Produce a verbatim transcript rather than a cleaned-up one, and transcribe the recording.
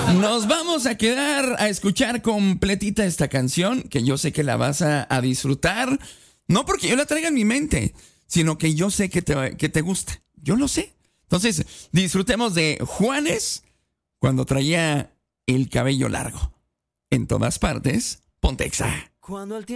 Nos vamos a quedar a escuchar completita esta canción, que yo sé que la vas a, a disfrutar. No porque yo la traiga en mi mente, sino que yo sé que te, que te gusta. Yo lo sé. Entonces, disfrutemos de Juanes cuando traía el cabello largo. En todas partes, Pontexa. Cuando el tiempo